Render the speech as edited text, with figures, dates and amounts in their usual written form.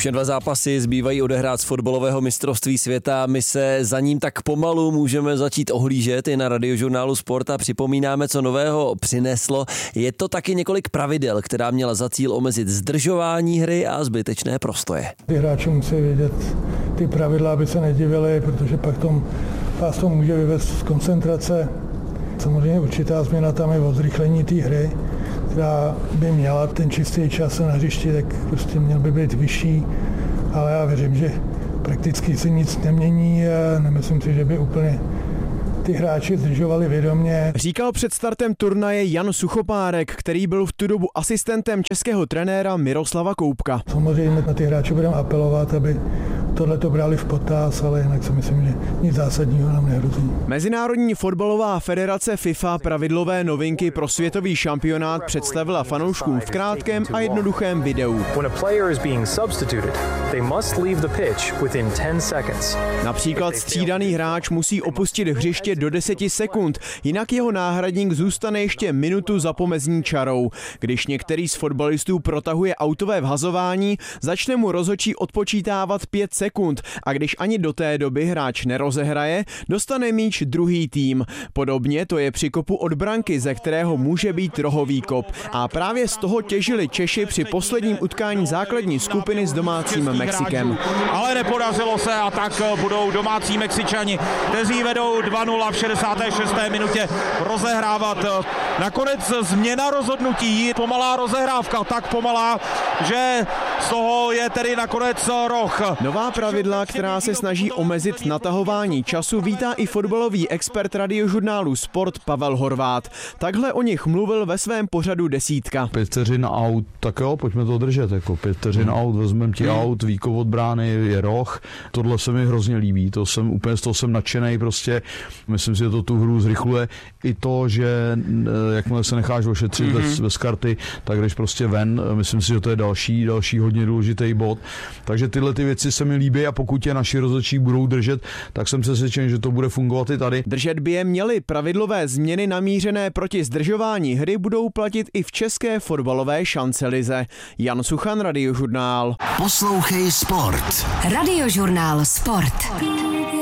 Už jen 2 zápasy zbývají odehrát z fotbalového mistrovství světa. My se za ním tak pomalu můžeme začít ohlížet i na Radiožurnálu Sport a připomínáme, co nového přineslo. Je to taky několik pravidel, která měla za cíl omezit zdržování hry a zbytečné prostoje. Ty hráči musí vědět ty pravidla, aby se nedivili, protože pak vás to může vyvést z koncentrace. Samozřejmě určitá změna tam je o zrychlení té hry, která by měla ten čistý čas na hřišti, tak prostě měl by být vyšší, ale já věřím, že prakticky se nic nemění a nemyslím si, že by úplně ty hráči zdržovali vědomě. Říkal před startem turnaje Jan Suchopárek, který byl v tu dobu asistentem českého trenéra Miroslava Koubka. Samozřejmě na ty hráče budeme apelovat, aby tohle to brali v potaz, ale jinak si myslím, že nic zásadního nám nehrozí. Mezinárodní fotbalová federace FIFA pravidlové novinky pro světový šampionát představila fanouškům v krátkém a jednoduchém videu. Například střídaný hráč musí opustit hřiště do 10 sekund, jinak jeho náhradník zůstane ještě minutu za pomezní čarou. Když některý z fotbalistů protahuje autové vhazování, začne mu rozhodčí odpočítávat 5 sekund a když ani do té doby hráč nerozehraje, dostane míč druhý tým. Podobně to je při kopu od branky, ze kterého může být rohový kop. A právě z toho těžili Češi při posledním utkání základní skupiny s domácím Mexikem. Ale nepodařilo se a tak budou domácí Mexičani, kteří vedou 2-0 v 66. minutě rozehrávat. Nakonec změna rozhodnutí, pomalá rozehrávka, tak pomalá, že z toho je tedy nakonec roh. Nová pravidla, která se snaží omezit natahování času, vítá i fotbalový expert Radiožurnálu Sport Pavel Horvát. Takhle o nich mluvil ve svém pořadu Desítka. 5 vteřin out, tak jo, pojďme to držet, jako 5 vteřin out, vezmeme ti out, výkop od brány je roh. Tohle se mi hrozně líbí, z toho jsem nadšenej prostě. Myslím si, že to tu hru zrychluje. I to, že jakmile se necháš ošetřit bez karty, tak jdeš prostě ven. Myslím si, že to je další hodně důležitý bod. Takže tyhle ty věci se mi líbí a pokud je naši rozhodčí budou držet, tak jsem přesvědčen, že to bude fungovat i tady. Držet by je měly. Pravidlové změny namířené proti zdržování hry budou platit i v české fotbalové šancelize. Jan Suchan, Radiožurnál. Poslouchej Sport. Radiožurnál Sport.